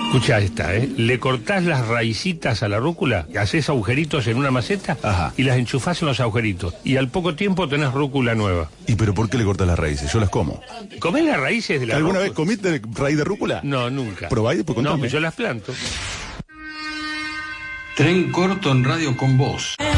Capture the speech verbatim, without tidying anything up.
Escuchá esta, ¿eh? Le cortás las raicitas a la rúcula, haces agujeritos en una maceta. Ajá. Y las enchufás en los agujeritos. Y al poco tiempo tenés rúcula nueva. ¿Y pero por qué le cortas las raíces? Yo las como. ¿Comés las raíces de la ¿Alguna rúcula? vez comiste raíz de rúcula? No, nunca. ¿Probá y después contame? No, pues yo las planto. Tren corto en Radio con Vos.